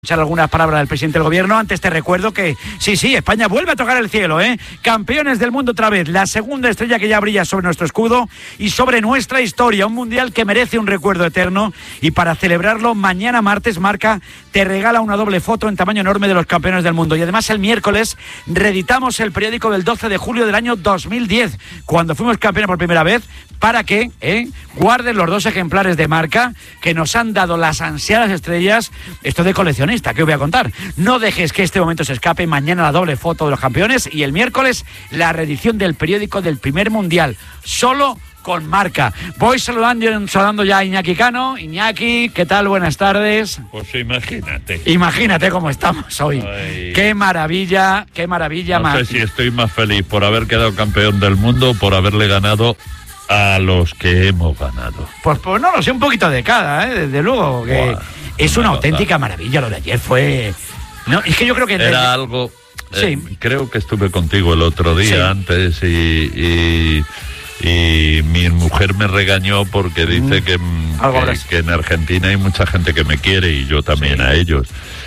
Escuchar algunas palabras del presidente del gobierno. Antes te recuerdo que sí, España vuelve a tocar el cielo, campeones del mundo otra vez, la segunda estrella que ya brilla sobre nuestro escudo y sobre nuestra historia, un mundial que merece un recuerdo eterno. Y para celebrarlo, mañana martes Marca te regala una doble foto en tamaño enorme de los campeones del mundo. Y además el miércoles reeditamos el periódico del 12 de julio del año 2010, cuando fuimos campeones por primera vez, para que guarden los dos ejemplares de Marca que nos han dado las ansiadas estrellas. Esto de coleccionista, ¿qué os voy a contar? No dejes que este momento se escape. Mañana la doble foto de los campeones y el miércoles la reedición del periódico del primer mundial, solo con Marca. Voy saludando ya a Iñaki Cano. Iñaki, ¿qué tal? Buenas tardes. Pues imagínate. Imagínate cómo estamos hoy. Ay. Qué maravilla. No sé si estoy más feliz por haber quedado campeón del mundo o por haberle ganado a los que hemos ganado. Pues no lo sé, un poquito de cada, desde luego, que Buah, es una auténtica maravilla. Lo de ayer fue... No, es que yo creo que... Era algo... Sí. Creo que estuve contigo el otro día, Sí. antes, y mi mujer me regañó porque dice que en Argentina hay mucha gente que me quiere y yo también a ellos.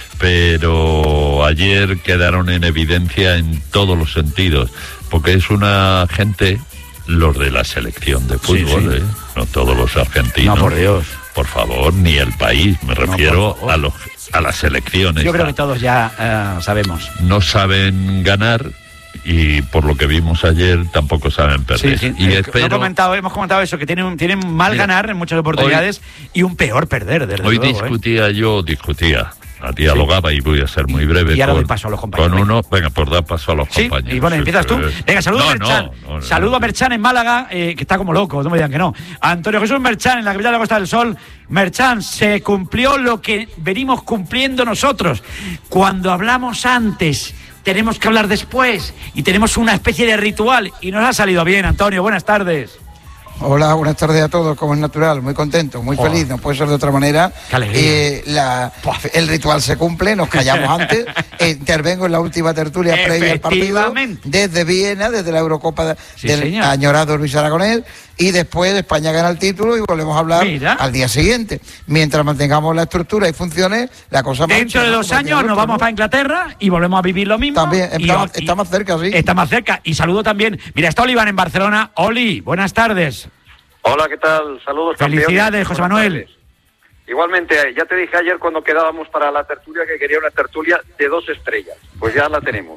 Pero ayer quedaron en evidencia en todos los sentidos, porque es una gente... Los de la selección de fútbol, Sí. No todos los argentinos. No, por Dios. Por favor, ni el país, me refiero por a las selecciones. Yo creo que todos ya sabemos. No saben ganar y por lo que vimos ayer tampoco saben perder. Sí. Y espero... hemos comentado eso, que tienen mal ganar en muchas oportunidades y un peor perder, desde Hoy luego. discutía, dialogaba y voy a ser muy breve. Y ahora doy paso a los compañeros. Venga, pues da paso a los compañeros. Y bueno, empiezas tú. Venga, saludo a Merchan. No. Saludo a Merchan en Málaga, que está como loco, no me digan que no. Antonio Jesús Merchan, en la capital de la Costa del Sol. Merchan, se cumplió lo que venimos cumpliendo nosotros. Cuando hablamos antes, tenemos que hablar después. Y tenemos una especie de ritual. Y nos ha salido bien, Antonio. Buenas tardes. Hola, buenas tardes a todos, como es natural, muy contento, muy feliz, no puede ser de otra manera. Qué alegría. El ritual se cumple, nos callamos antes, intervengo en la última tertulia previa al partido, desde Viena, desde la Eurocopa del señor. añorado Luis Aragonés, y después España gana el título y volvemos a hablar al día siguiente. Mientras mantengamos la estructura y funcione, la cosa marcha. Dentro de 2 años nos vamos para Inglaterra y volvemos a vivir lo mismo. También, está más cerca, sí. Está más cerca. Y saludo también. Mira, está Oliván en Barcelona. Oli, buenas tardes. Hola, ¿qué tal? Saludos, Felicidades, campeones. José Manuel. Igualmente, ya te dije ayer cuando quedábamos para la tertulia que quería una tertulia de 2 estrellas. Pues ya la tenemos.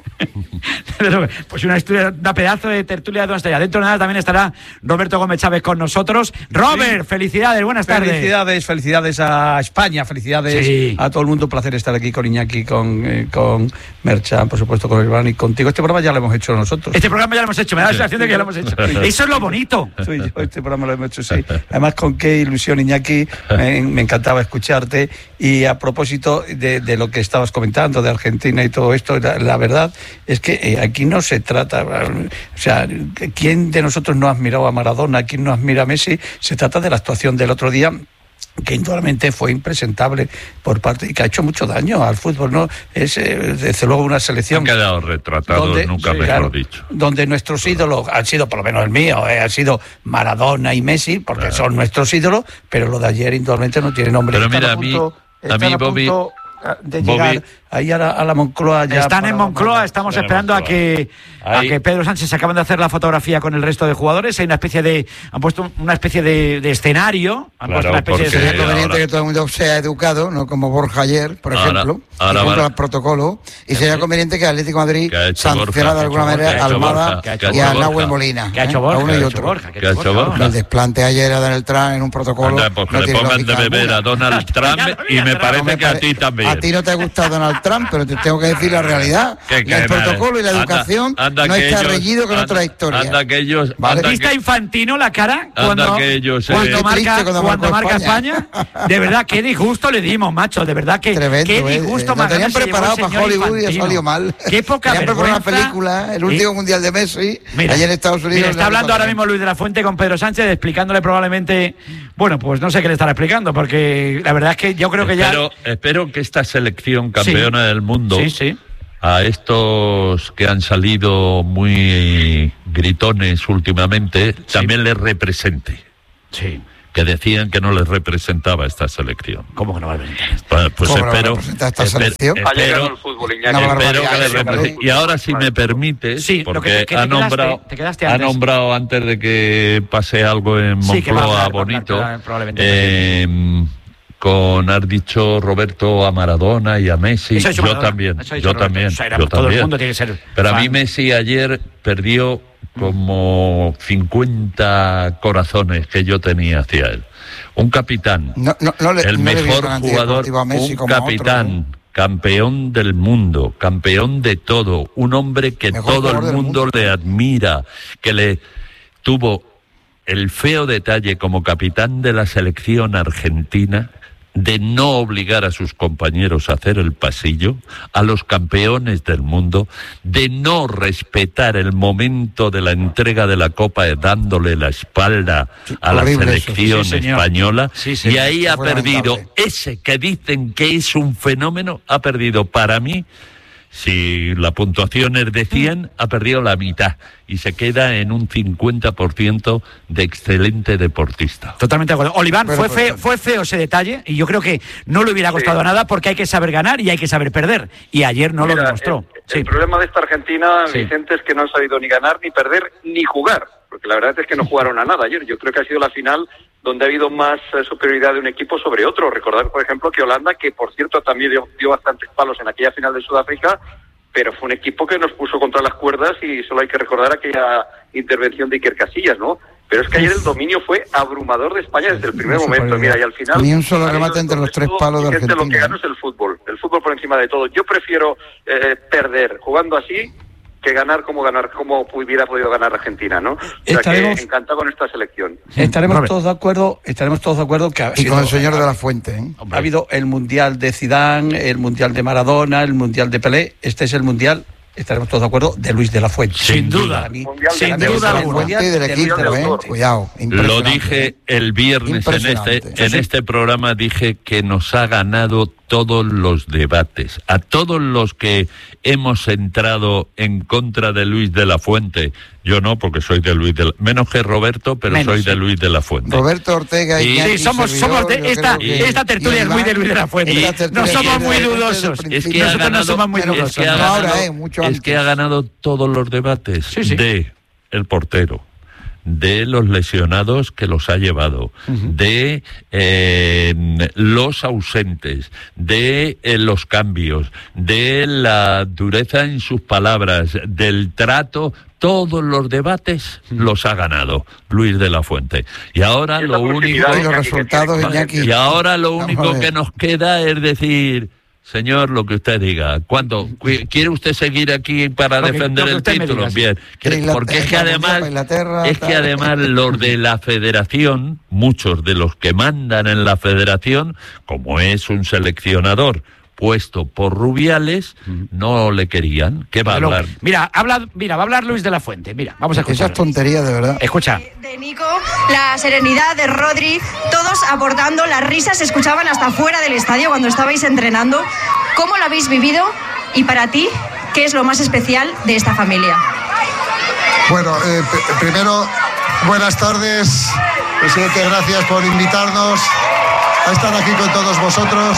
Pues una pedazo de tertulia de 2 estrellas. Dentro de nada también estará Roberto Gómez Chávez con nosotros. Robert, felicidades, buenas tardes. Felicidades a España, felicidades a todo el mundo. Un placer estar aquí con Iñaki, con Merchan, por supuesto con Iván y contigo. Este programa ya lo hemos hecho nosotros. Este programa ya lo hemos hecho, me da la sensación de que ya lo hemos hecho. Eso es lo bonito. Este programa lo hemos hecho, sí. Además, con qué ilusión, Iñaki, me encantaba escucharte. Y a propósito de lo que estabas comentando de Argentina y todo esto, la verdad es que aquí no se trata, o sea, ¿quién de nosotros no ha admirado a Maradona? ¿Quién no admira a Messi? Se trata de la actuación del otro día, que indudablemente fue impresentable por parte y que ha hecho mucho daño al fútbol, ¿no? Es desde luego una selección. Han quedado retratados, nunca mejor dicho. Donde nuestros ídolos han sido, por lo menos el mío, han sido Maradona y Messi, porque son nuestros ídolos, pero lo de ayer indudablemente no tiene nombre. Pero mira, a mí Bobby, de llegar ahí a la Moncloa. Ya están en Moncloa, estamos esperando a que Pedro Sánchez se acaban de hacer la fotografía con el resto de jugadores. Hay han puesto una especie de escenario. Sería conveniente que todo el mundo sea educado, no como Borja ayer, por ejemplo, junto al protocolo. Y sería conveniente que Atlético de Madrid sancionara de alguna manera a Almada y a Nahuel Molina. ¿Qué ha hecho Borja? A uno y otro. ¿Qué ha hecho Borja? El desplante ayer a Donald Trump en un protocolo. Pues que le pongan de beber a Donald Trump y me parece que a ti también. A ti no te gusta Donald Trump, pero te tengo que decir la realidad. El protocolo y la educación no está reñido con otra historia. ¿Viste a Infantino la cara cuando marca España? De verdad, qué disgusto le dimos, macho. De verdad, qué disgusto. Lo tenían preparado para Hollywood y ha salido mal. Qué poca vergüenza. Tenían preparado una película, el último mundial de Messi, allá en Estados Unidos. Mira, está hablando ahora mismo Luis de la Fuente con Pedro Sánchez, explicándole probablemente... Bueno, pues no sé qué le estará explicando, porque la verdad es que yo creo que ya... Espero que esta selección campeona del mundo, a estos que han salido muy gritones últimamente, también les represente. que decían que no les representaba esta selección. ¿Cómo que no va a representar? Pues ¿Cómo espero, no representa esta selección? Y ahora, si me permites, sí, porque ha nombrado antes de que pase algo en Moncloa bonito, has dicho Roberto a Maradona y a Messi. Yo también. Todo el mundo tiene que ser. Pero a mí Messi ayer perdió como 50 corazones que yo tenía hacia él. Un capitán, el mejor jugador, un capitán, campeón del mundo, campeón de todo, un hombre que todo el mundo le admira, que le tuvo el feo detalle como capitán de la selección argentina de no obligar a sus compañeros a hacer el pasillo, a los campeones del mundo, de no respetar el momento de la entrega de la copa dándole la espalda a la selección española, y ahí ha perdido ese que dicen que es un fenómeno, ha perdido para mí, si la puntuación es de 100, ha perdido la mitad y se queda en un 50% de excelente deportista. Totalmente de acuerdo. Oliván, fue feo ese detalle y yo creo que no le hubiera costado nada porque hay que saber ganar y hay que saber perder. Y ayer no lo demostró. El problema de esta Argentina, Vicente, es que no han sabido ni ganar, ni perder, ni jugar. Porque la verdad es que no jugaron a nada ayer. Yo creo que ha sido la final donde ha habido más superioridad de un equipo sobre otro. Recordar, por ejemplo, que Holanda, que por cierto también dio bastantes palos en aquella final de Sudáfrica, pero fue un equipo que nos puso contra las cuerdas y solo hay que recordar aquella intervención de Iker Casillas, ¿no? Pero es que ayer el dominio fue abrumador de España desde el primer momento. Mira, y al final... Ni un solo remate entre los tres palos de Argentina. Lo que gana es el fútbol por encima de todo. Yo prefiero perder jugando así que ganar como hubiera podido ganar Argentina, ¿no? O sea, que encantado con esta selección. Estaremos todos de acuerdo que y con el señor de la Fuente, ¿eh? Ha habido el Mundial de Zidane, el Mundial de Maradona, el Mundial de Pelé. Este es el Mundial, estaremos todos de acuerdo, de Luis de la Fuente. Sin duda. Sin duda alguna. Del equipo, cuidado. Lo dije el viernes en este programa, dije que nos ha ganado todos los debates. A todos los que hemos entrado en contra de Luis de la Fuente, yo no, porque soy de Luis de la... menos que Roberto, pero soy de Luis de la Fuente. Roberto Ortega y sí, somos de esta tertulia es muy de Luis de la Fuente. No somos muy dudosos. Nosotros no somos muy dudosos. Es que ha ganado todos los debates de el portero, de los lesionados que los ha llevado, de los ausentes, de los cambios, de la dureza en sus palabras, del trato. Todos los debates los ha ganado Luis de la Fuente. Y ahora lo único que nos queda es decir: señor, lo que usted diga. ¿Cuándo? ¿Quiere usted seguir aquí para defender el título? Bien. Porque es que además los de la federación, muchos de los que mandan en la federación, como es un seleccionador puesto por Rubiales, no le querían. ¿Qué va a hablar? Mira, va a hablar Luis de la Fuente. Mira, vamos a escuchar. Esa es tontería, de verdad. Escucha. De Nico, la serenidad de Rodri, todos aportando, las risas se escuchaban hasta fuera del estadio cuando estabais entrenando. ¿Cómo lo habéis vivido? Y para ti, ¿qué es lo más especial de esta familia? Bueno, primero, buenas tardes. Presidente, gracias por invitarnos a estar aquí con todos vosotros.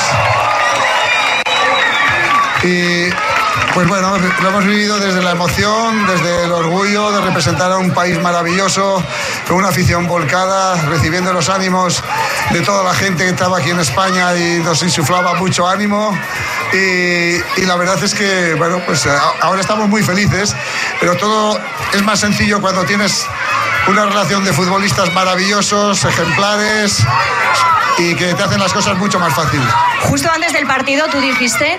Y pues bueno, lo hemos vivido desde la emoción, desde el orgullo de representar a un país maravilloso, con una afición volcada, recibiendo los ánimos de toda la gente que estaba aquí en España y nos insuflaba mucho ánimo. Y la verdad es que, bueno, pues ahora estamos muy felices, pero todo es más sencillo cuando tienes una relación de futbolistas maravillosos, ejemplares, y que te hacen las cosas mucho más fácil. Justo antes del partido tú dijiste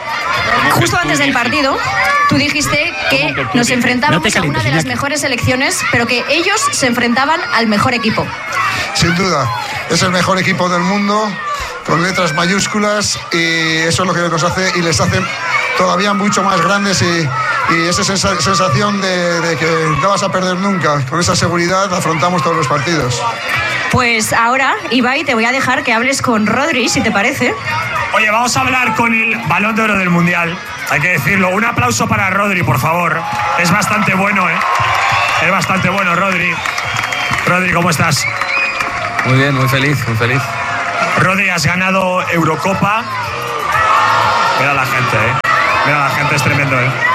que nos enfrentábamos a una de las mejores selecciones, pero que ellos se enfrentaban al mejor equipo. Sin duda, es el mejor equipo del mundo, con letras mayúsculas, y eso es lo que nos hace y les hace todavía mucho más grandes, y esa sensación de que no vas a perder nunca. Con esa seguridad afrontamos todos los partidos. Pues ahora, Ibai, te voy a dejar que hables con Rodri, si te parece. Oye, vamos a hablar con el Balón de Oro del Mundial. Hay que decirlo. Un aplauso para Rodri, por favor. Es bastante bueno, ¿eh? Es bastante bueno, Rodri. Rodri, ¿cómo estás? Muy bien, muy feliz, muy feliz. Rodri, has ganado Eurocopa. Mira la gente, Mira la gente, es tremendo,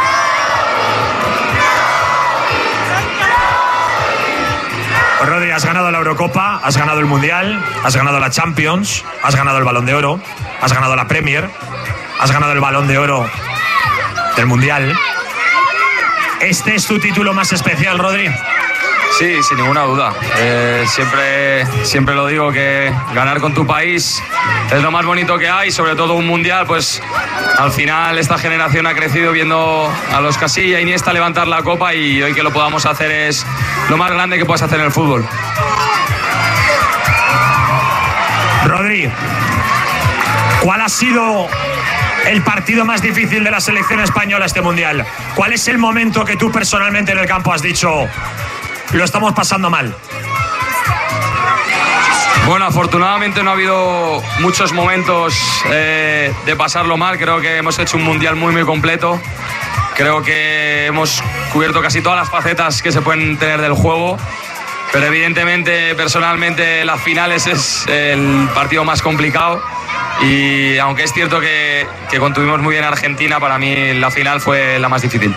Rodri, has ganado la Eurocopa, has ganado el Mundial, has ganado la Champions, has ganado el Balón de Oro, has ganado la Premier, has ganado el Balón de Oro del Mundial. ¿Este es tu título más especial, Rodri? Sí, sin ninguna duda. Siempre lo digo, que ganar con tu país es lo más bonito que hay, sobre todo un Mundial, pues al final esta generación ha crecido viendo a los Casillas, Iniesta levantar la copa, y hoy que lo podamos hacer es lo más grande que puedas hacer en el fútbol. Rodri, ¿cuál ha sido el partido más difícil de la selección española este Mundial? ¿Cuál es el momento que tú personalmente en el campo has dicho, lo estamos pasando mal? Bueno, afortunadamente no ha habido muchos momentos de pasarlo mal. Creo que hemos hecho un Mundial muy, muy completo. Creo que hemos cubierto casi todas las facetas que se pueden tener del juego. Pero evidentemente, personalmente, las finales es el partido más complicado. Y aunque es cierto que contuvimos muy bien a Argentina, para mí la final fue la más difícil.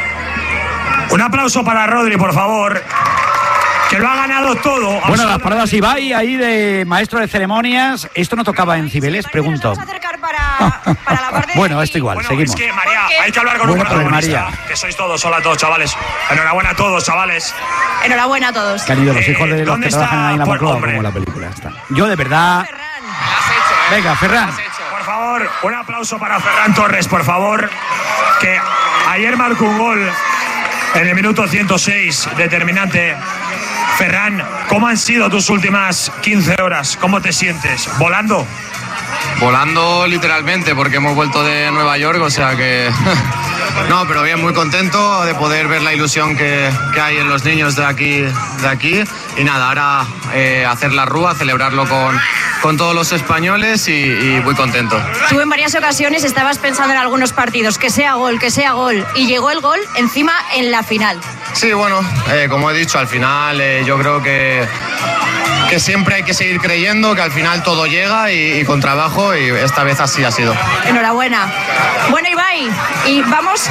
Un aplauso para Rodri, por favor, que lo ha ganado todo. Bueno, las paradas Ibai ahí de maestro de ceremonias. ¿Esto no tocaba en Cibeles? Pregunto. Vamos a acercar para la parte bueno, esto igual, seguimos. Es que, María, hay que hablar con un protagonista. Que sois todos, hola a todos, chavales. Enhorabuena a todos, chavales. Enhorabuena a todos. Que han ido los hijos de los que trabajan ahí en la Moncloa, como la película está. Yo, de verdad... Venga, Ferran. Por favor, un aplauso para Ferran Torres, por favor, que ayer marcó un gol en el minuto 106, determinante. Ferran, ¿cómo han sido tus últimas 15 horas? ¿Cómo te sientes? ¿Volando? Volando literalmente, porque hemos vuelto de Nueva York, o sea que... No, pero bien, muy contento de poder ver la ilusión que hay en los niños de aquí. Y nada, ahora hacer la rúa, celebrarlo con todos los españoles y muy contento. Tú en varias ocasiones estabas pensando en algunos partidos, que sea gol, y llegó el gol encima en la final. Sí, bueno, como he dicho, al final yo creo que siempre hay que seguir creyendo, que al final todo llega y con trabajo, y esta vez así ha sido. Enhorabuena. Bueno, Ibai, y vamos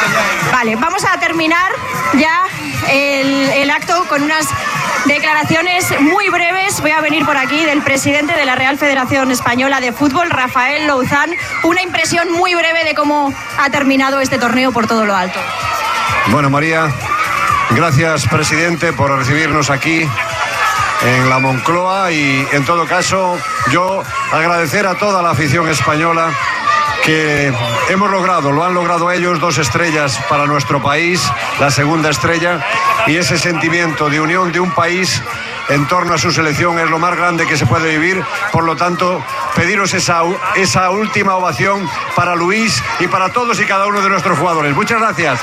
a terminar ya el acto con unas declaraciones muy breves. Voy a venir por aquí del presidente de la Real Federación Española de Fútbol, Rafael Louzán. Una impresión muy breve de cómo ha terminado este torneo por todo lo alto. Bueno, María, gracias, presidente, por recibirnos aquí en la Moncloa, y en todo caso yo agradecer a toda la afición española que lo han logrado ellos, 2 estrellas para nuestro país, la segunda estrella, y ese sentimiento de unión de un país en torno a su selección es lo más grande que se puede vivir. Por lo tanto, pediros esa última ovación para Luis y para todos y cada uno de nuestros jugadores. Muchas gracias.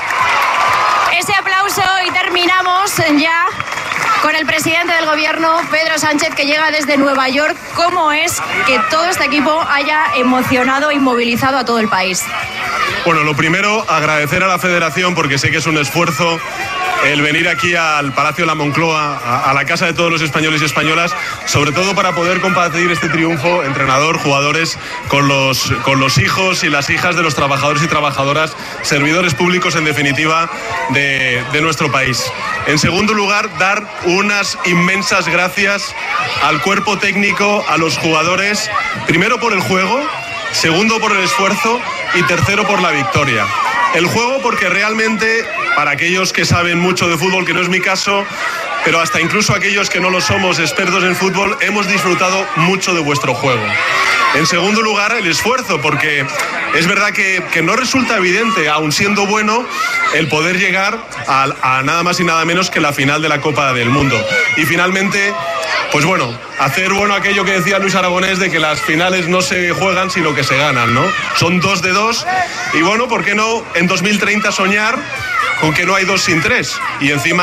Ese aplauso, y terminamos ya con el presidente del gobierno, Pedro Sánchez, que llega desde Nueva York. ¿Cómo es que todo este equipo haya emocionado y movilizado a todo el país? Bueno, lo primero, agradecer a la federación, porque sé que es un esfuerzo el venir aquí al Palacio de la Moncloa, a la casa de todos los españoles y españolas, sobre todo para poder compartir este triunfo, entrenador, jugadores, con los hijos y las hijas de los trabajadores y trabajadoras, servidores públicos, en definitiva, de nuestro país. En segundo lugar, dar unas inmensas gracias al cuerpo técnico, a los jugadores, primero por el juego, segundo por el esfuerzo y tercero por la victoria. El juego, porque realmente, para aquellos que saben mucho de fútbol, que no es mi caso, pero hasta incluso aquellos que no lo somos expertos en fútbol, hemos disfrutado mucho de vuestro juego. En segundo lugar, el esfuerzo, porque es verdad que no resulta evidente, aun siendo bueno, el poder llegar a nada más y nada menos que la final de la Copa del Mundo. Y finalmente, pues bueno, hacer bueno aquello que decía Luis Aragonés, de que las finales no se juegan sino que se ganan, ¿no? Son 2 de 2, y bueno, ¿por qué no en 2030 soñar con que no hay 2 sin 3? Y encima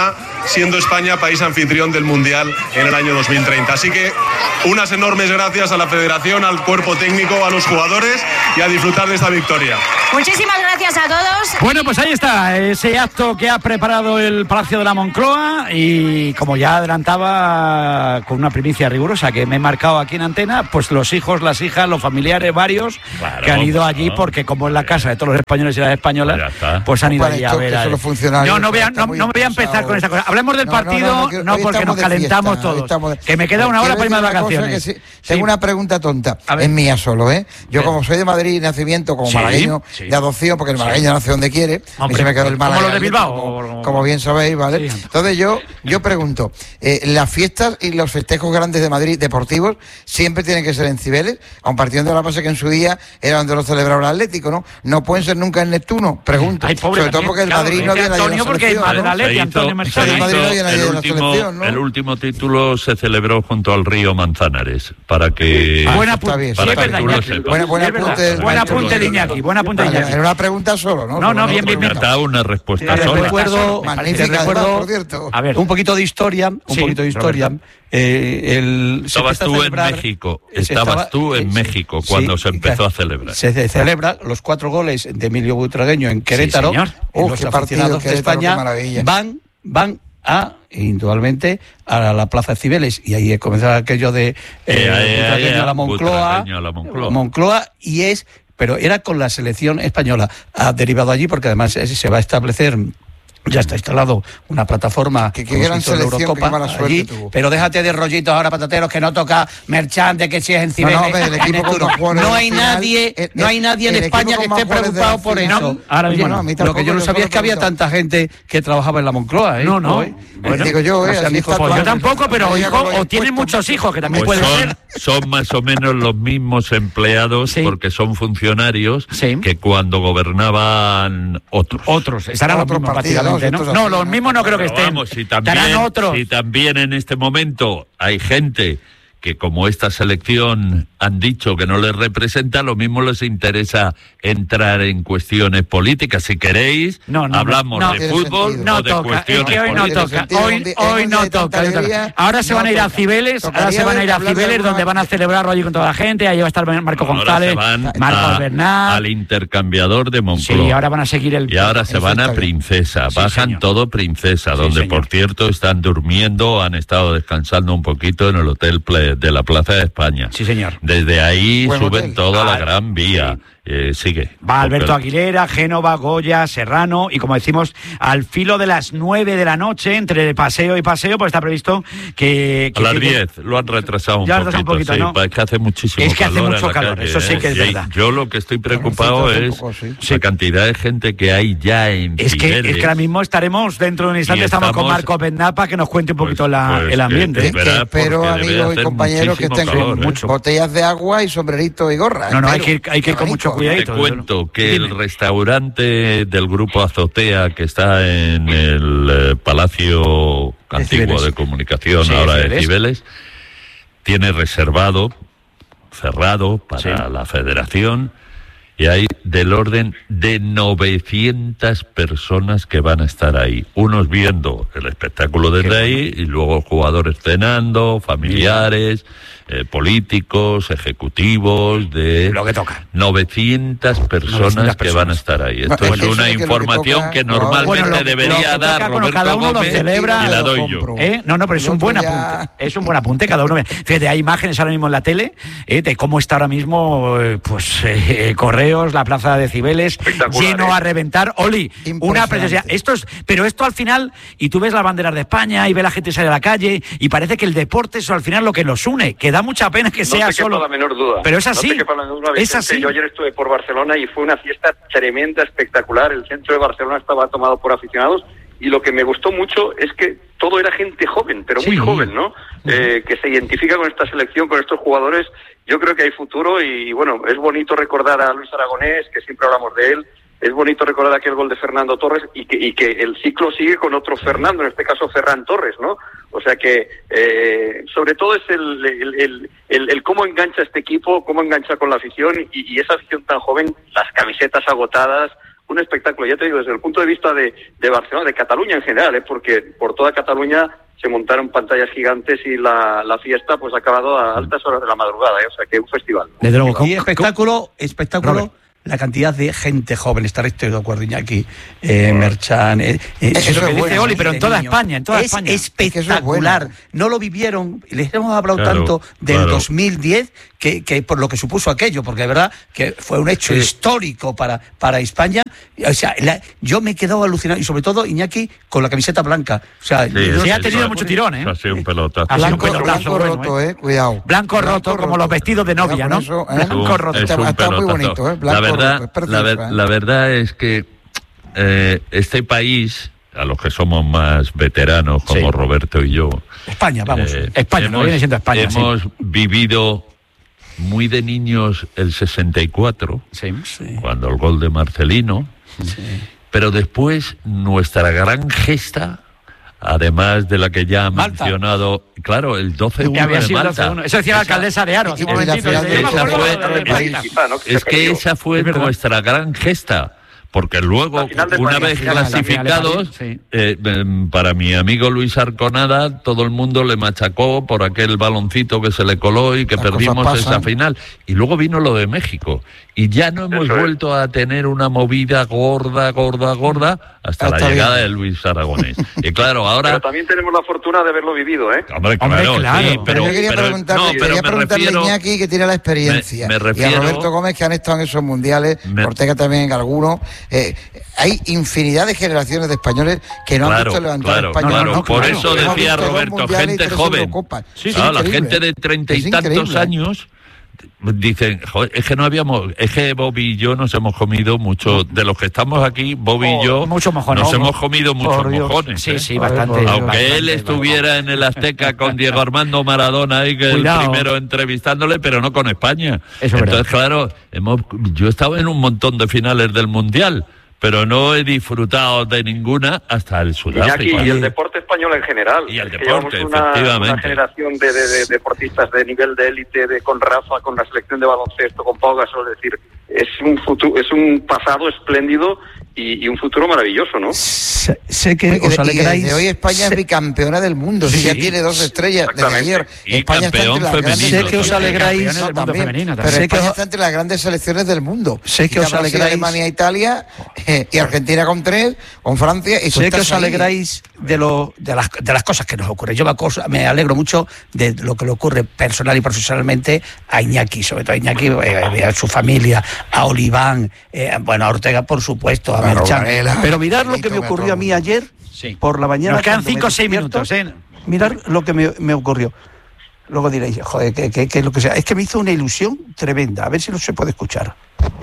siendo España país anfitrión del Mundial en el año 2030. Así que unas enormes gracias a la Federación, al cuerpo técnico, a los jugadores y a disfrutar de esta victoria. Muchísimas gracias a todos. Bueno, pues ahí está ese acto que ha preparado el Palacio de la Moncloa y como ya adelantaba con una primicia rigurosa que me he marcado aquí en antena, pues los hijos, las hijas, los familiares varios que han ido allí porque como es la casa de todos los españoles y las españolas, pues han ido allí a ver. No voy a empezar con esta cosa. Hablemos del partido, no porque nos calentamos todos. Que me queda una hora para irme de vacaciones. Tengo una pregunta tonta, es mía solo, ¿eh? Yo como soy de Madrid, nacimiento, como malagueño de adopción, porque el malagueño nace donde quiere, y se me quedó el malagueño. Como los de Bilbao. Como bien sabéis, ¿vale? Sí. Entonces yo pregunto, las fiestas y los festejos grandes de Madrid deportivos siempre tienen que ser en Cibeles, aun partiendo de la base que en su día era donde lo celebraba el Atlético, ¿no? No pueden ser nunca en Neptuno, pregunto. Ay, pobre, sobre todo porque el Madrid no viene Antonio, porque el Madrid, Antonio Mercedes. El último título se celebró junto al río Manzanares, para que... Buen apunte, buen apunte de Iñaki. Era una pregunta solo, ¿no? No, bien. Da una respuesta sola. Recuerdo, por cierto. A ver, un poquito de historia. Estabas tú en México cuando se empezó a celebrar. Se celebra los 4 goles de Emilio Butragueño en Querétaro. Sí, los aficionados de España van indudablemente a la Plaza de Cibeles, y ahí comenzaba aquello de Butragueño a la Moncloa, pero era con la selección española. Ha derivado allí porque además se va a establecer, ya está instalado una plataforma que gran selección, Eurocopa, qué mala suerte allí, tuvo. pero déjate de rollitos ahora, patateros, que no toca Merchante, que si es en Cibeles. No hay nadie en España que esté preocupado por eso. Ahora mismo no. Lo que yo no sabía es que había tanta gente que trabajaba en la Moncloa. No. Bueno, digo yo, yo tampoco, pero o tienen muchos hijos, que también pueden ser. Son más o menos los mismos empleados, porque son funcionarios que cuando gobernaban otros. Estarán los mismos prácticamente, ¿no? No, los mismos no creo que estén. Vamos, si también en este momento hay gente que como esta selección han dicho que no les representa, lo mismo les interesa entrar en cuestiones políticas. Si queréis, hablamos de fútbol o de cuestiones políticas. Hoy no toca. Ahora se van a ir a Cibeles, donde van a celebrarlo allí con toda la gente. Ahí va a estar Marco González, Marcos Bernal. Al intercambiador de Moncloa. Sí, ahora van a seguir Y ahora se van a Princesa, bajan todo Princesa, donde por cierto están durmiendo, han estado descansando un poquito en el Hotel de la Plaza de España. Sí, señor. Desde ahí suben toda la Gran Vía. Sigue. Va Alberto Aguilera, Génova, Goya, Serrano, y como decimos, al filo de las 9 de la noche, entre paseo y paseo, pues está previsto que a las 10, lo han retrasado un poquito, ¿no? Es que hace muchísimo calor. Hace mucho calor, eso sí que es verdad. Yo lo que estoy preocupado es la cantidad de gente que hay ya en Cibeles. Es que ahora mismo estaremos, dentro de un instante, estamos con Marco Bernal para que nos cuente un poquito el ambiente. Espero, amigos y compañeros, que estén con botellas de agua y sombrerito y gorra. No, hay que ir con mucho cuidadito. Te cuento que el restaurante del Grupo Azotea, que está en el Palacio Antiguo de Comunicación, ahora de Cibeles, tiene cerrado para la Federación, y hay del orden de 900 personas que van a estar ahí. Unos viendo el espectáculo desde ahí, y luego jugadores cenando, familiares, políticos, ejecutivos, de lo que toca. 900 personas que van a estar ahí. Esto es una información que normalmente debería dar Roberto Gómez, y la doy yo. Pero es un buen apunte. Es un buen apunte, cada uno. Fíjate, hay imágenes ahora mismo en la tele de cómo está ahora mismo Correos, la plaza de Cibeles, lleno a reventar. Oli, una preciosidad. Pero esto al final, y tú ves las banderas de España y ves la gente salir a la calle, y parece que el deporte es al final lo que los une, que da mucha pena que sea solo. No te quepa la menor duda. Pero es así. No te quepa la menor duda, Vicente. Es así. Yo ayer estuve por Barcelona y fue una fiesta tremenda, espectacular. El centro de Barcelona estaba tomado por aficionados, y lo que me gustó mucho es que todo era gente joven, pero muy joven, ¿no? Que se identifica con esta selección, con estos jugadores. Yo creo que hay futuro, y bueno, es bonito recordar a Luis Aragonés, que siempre hablamos de él. Es bonito recordar aquel gol de Fernando Torres, y que el ciclo sigue con otro Fernando, en este caso Ferran Torres, ¿no? O sea que sobre todo es el cómo engancha este equipo, cómo engancha con la afición, y esa afición tan joven, las camisetas agotadas, un espectáculo, ya te digo, desde el punto de vista de Barcelona, de Cataluña en general, porque por toda Cataluña se montaron pantallas gigantes y la fiesta pues ha acabado a altas horas de la madrugada, o sea que un festival. Desde luego, y espectáculo, Robert. La cantidad de gente joven, estoy de acuerdo, Iñaki, Merchan... eso es lo que dice Oli, pero en toda España, Es espectacular. No lo vivieron, les hemos hablado tanto del 2010, que por lo que supuso aquello, porque de verdad que fue un hecho histórico para España. O sea, yo me he quedado alucinado, y sobre todo, Iñaki, con la camiseta blanca. O sea, ha tenido mucho tirón, ¿eh? Ha sido un pelotazo. Blanco roto, cuidado. Blanco roto, como los vestidos de novia, ¿no? Blanco roto. Está muy bonito, Blanco. La verdad es que este país, a los que somos más veteranos como Roberto y yo, España, viene siendo España. Hemos vivido muy de niños el 64, cuando el gol de Marcelino, pero después nuestra gran gesta, además de la que ya ha mencionado, claro, el 12-1 de Malta. Eso decía la alcaldesa de Aro hace un momentito. Es que esa fue nuestra gran gesta, porque luego, una vez clasificados, para mi amigo Luis Arconada, todo el mundo le machacó por aquel baloncito que se le coló y que perdimos esa final. Y luego vino lo de México. Y ya no hemos vuelto a tener una movida gorda hasta la llegada de Luis Aragonés. Y claro, ahora... Pero también tenemos la fortuna de haberlo vivido, ¿eh? Hombre, claro. Sí, pero yo quería preguntarle a Iñaki, que tiene la experiencia, y a Roberto Gómez, que han estado en esos mundiales, Ortega también en algunos. Hay infinidad de generaciones de españoles que no han visto levantar España. Por eso decía Roberto, gente joven. La gente de 30 y tantos años... Dicen, joder, es que Bobby y yo nos hemos comido mucho, de los que estamos aquí, Bobby y yo nos hemos comido muchos mojones. Sí, bastante. Aunque él estuviera en el Azteca con Diego Armando Maradona y que el primero entrevistándole, pero no con España. Entonces, claro, yo he estado en un montón de finales del Mundial, pero no he disfrutado de ninguna hasta el Sudáfrica. Y el deporte español en general. Y el deporte, efectivamente. Una generación de deportistas de nivel de élite, con Rafa, con la selección de baloncesto, con Pau Gasol, es decir, es un pasado espléndido y un futuro maravilloso, ¿no? Sé que os alegráis. Desde hoy España es bicampeona del mundo, ya tiene 2 estrellas desde ayer. Y España campeón está entre las femenino. Sé que os alegráis también. Pero España está entre las grandes selecciones del mundo. Sé que os alegráis. Alemania, Italia y Argentina con 3, con Francia. Y sé que os alegráis de las cosas que nos ocurren. Yo me alegro mucho de lo que le ocurre personal y profesionalmente a Iñaki, sobre todo a Iñaki, a su familia, a Oliván, a Ortega, por supuesto, a Merchan. Pero mirad lo que me ocurrió a mí ayer por la mañana. Nos quedan 5 o 6 minutos. Mirad lo que me ocurrió. Luego diréis, joder, que es lo que sea. Es que me hizo una ilusión tremenda. A ver si no se puede escuchar.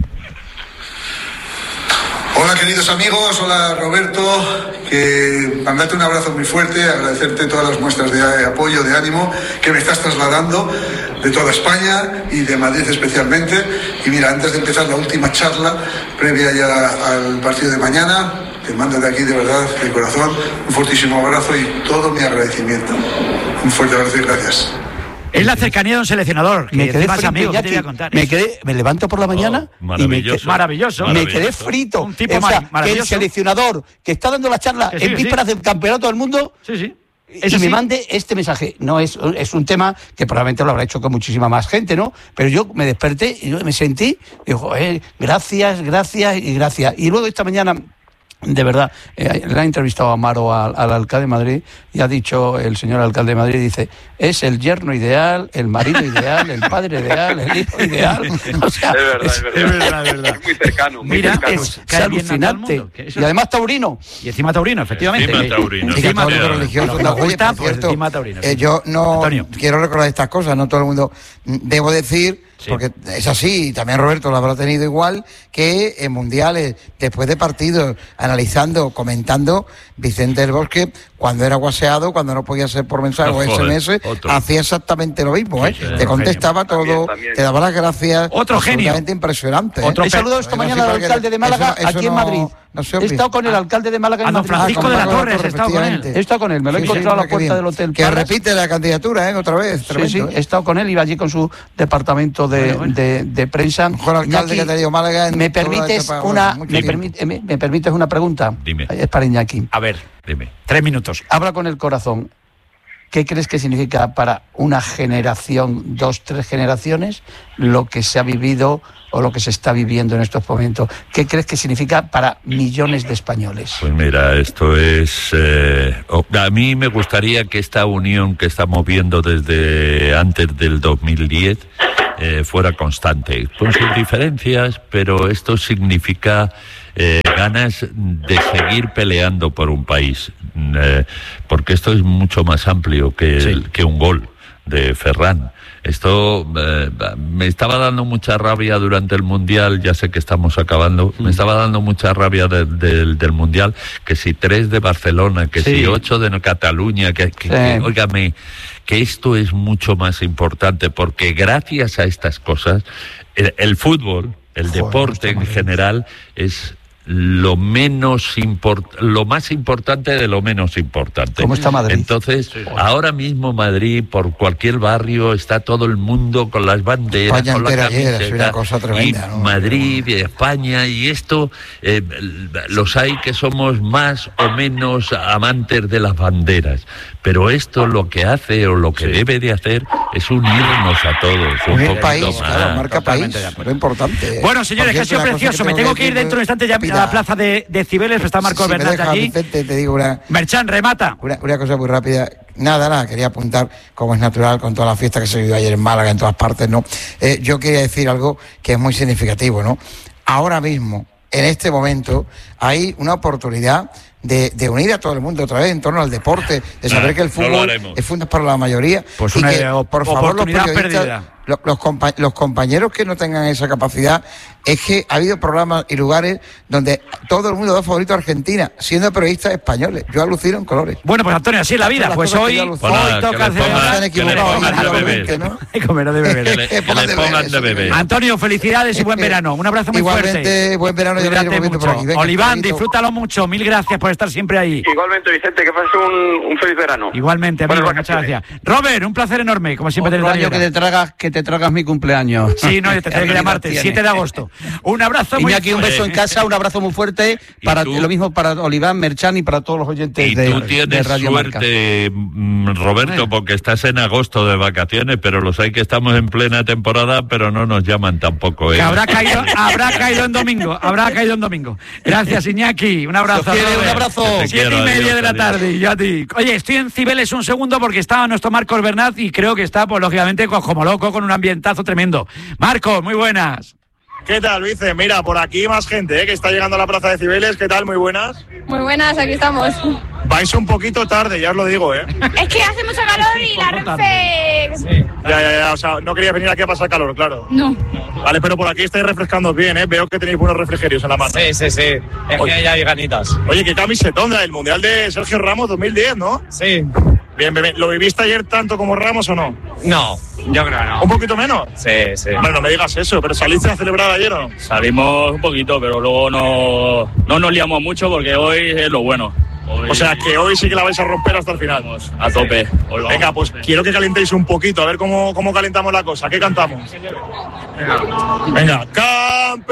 Hola queridos amigos, hola Roberto, mandarte un abrazo muy fuerte, agradecerte todas las muestras de apoyo, de ánimo que me estás trasladando de toda España y de Madrid especialmente. Y mira, antes de empezar la última charla, previa ya al partido de mañana, te mando de aquí de verdad, de corazón, un fortísimo abrazo y todo mi agradecimiento. Un fuerte abrazo y gracias. Es la cercanía de un seleccionador. Me quedé más frito, amigos, ¿qué te voy a contar? Me levanto por la mañana maravilloso. Me quedé frito. Un tipo maravilloso. Que el seleccionador que está dando la charla en vísperas del campeonato del mundo me mande este mensaje. No es un tema que probablemente lo habrá hecho con muchísima más gente, ¿no? Pero yo me desperté y me sentí, digo, gracias. Y luego esta mañana, de verdad, le ha entrevistado a Amaro al alcalde de Madrid y ha dicho el señor alcalde de Madrid, dice, es el yerno ideal, el marido ideal, el padre ideal, el hijo ideal. O sea, es verdad. Es muy cercano. Mira, es alucinante. Y además taurino. Y encima taurino, efectivamente. Encima religioso. Nos gusta, pues encima taurino. Yo no quiero recordar estas cosas, no todo el mundo. Debo decir, porque es así, y también Roberto lo habrá tenido igual, que en mundiales, después de partidos, analizando, comentando, Vicente del Bosque, cuando era guaseado, cuando no podía ser por mensaje o SMS, hacía exactamente lo mismo, te contestaba todo, te daba las gracias. Otro genio. Impresionante. He saludado esta mañana al alcalde de Málaga, aquí en Madrid. no sé. He estado con el alcalde de Málaga. Don Francisco de la Torre, he estado con él. He estado con él, me lo he encontrado a la puerta del Hotel Que repite la candidatura, otra vez. Tremendo, he estado con él, iba allí con su departamento de prensa. Mejor alcalde que te dio Málaga. ¿Me permites una pregunta? Dime. Es para Iñaki. A ver, dime. 3 minutos. Habla con el corazón. ¿Qué crees que significa para una generación, 2, 3 generaciones, lo que se ha vivido o lo que se está viviendo en estos momentos? ¿Qué crees que significa para millones de españoles? Pues mira, esto es... a mí me gustaría que esta unión que estamos viendo desde antes del 2010 fuera constante, con sus diferencias, pero esto significa ganas de seguir peleando por un país, porque esto es mucho más amplio que un gol de Ferran. Esto me estaba dando mucha rabia durante el Mundial, ya sé que estamos acabando, me estaba dando mucha rabia del Mundial, que si 3 de Barcelona, que si 8 de Cataluña, que óigame, que esto es mucho más importante, porque gracias a estas cosas, el fútbol, el deporte en general, es lo más importante de lo menos importante. ¿Cómo está Madrid? Entonces, ahora mismo Madrid, por cualquier barrio, está todo el mundo con las banderas, España con la camiseta, es una cosa tremenda, y ¿no? Madrid, y España, y esto, los hay que somos más o menos amantes de las banderas, pero esto lo que hace o lo que debe de hacer es unirnos a todos. Un país, claro, marca país, lo importante. Bueno, señores, que ha sido precioso. Me tengo que ir dentro de un instante ya a la plaza de Cibeles, está Marcos Bernat allí. Vicente, te digo Merchan, remata. Una cosa muy rápida. Nada, quería apuntar, como es natural, con toda la fiesta que se vivió ayer en Málaga, en todas partes, ¿no? Yo quería decir algo que es muy significativo, ¿no? Ahora mismo, en este momento, hay una oportunidad de unir a todo el mundo otra vez en torno al deporte, de saber que el fútbol es fundamental para la mayoría. Pues y una que, por favor, los periodistas, perdida. Los compañeros que no tengan esa capacidad, es que ha habido programas y lugares donde todo el mundo da favorito a Argentina, siendo periodistas españoles. Yo alucino en colores. Bueno, pues Antonio, así es la vida. Pues hoy toca celebrar. Antonio, felicidades y buen verano. Un abrazo muy fuerte. Igualmente, buen verano. Por aquí. Oliván, disfrútalo mucho. Mil gracias por estar siempre ahí. Igualmente, Vicente, que pases un feliz verano. Igualmente, amigo, muchas gracias. Robert, un placer enorme, como siempre. Que te tragas mi cumpleaños. Sí, no, te tengo que llamarte, 7 de agosto. Un abrazo muy fuerte. Iñaki, un beso en casa, un abrazo muy fuerte, para lo mismo para Oliván, Merchan y para todos los oyentes de Radio Marca. Y tú tienes suerte, Roberto, porque estás en agosto de vacaciones, pero los hay que estamos en plena temporada, pero no nos llaman tampoco. Que habrá caído en domingo. Gracias, Iñaki, un abrazo. Un abrazo. 7:30 de la tarde, y yo a ti. Oye, estoy en Cibeles un segundo porque estaba nuestro Marcos Bernat y creo que está, pues lógicamente, como loco, con un ambientazo tremendo. Marcos, muy buenas. ¿Qué tal, Vice? Mira, por aquí más gente, que está llegando a la plaza de Cibeles. ¿Qué tal? Muy buenas. Muy buenas, aquí estamos. Vais un poquito tarde, ya os lo digo, Es que hace mucho calor y la Renfe... Sí. Ya, o sea, no queríais venir aquí a pasar calor, claro. No. Vale, pero por aquí estáis refrescando bien, Veo que tenéis buenos refrigerios en la mano. Sí. Es que ya hay ganitas. Oye, qué camisetón del Mundial de Sergio Ramos 2010, ¿no? Sí. Bien. ¿Lo viviste ayer tanto como Ramos o no? No, yo creo que no. ¿Un poquito menos? Sí. Bueno, no me digas eso, pero ¿saliste a celebrar ayer o no? Salimos un poquito, pero luego no nos liamos mucho porque hoy es lo bueno. O sea, que hoy sí que la vais a romper hasta el final. Vamos, a tope. Venga, pues quiero que calentéis un poquito, a ver cómo calentamos la cosa. ¿Qué cantamos? Venga, campeón.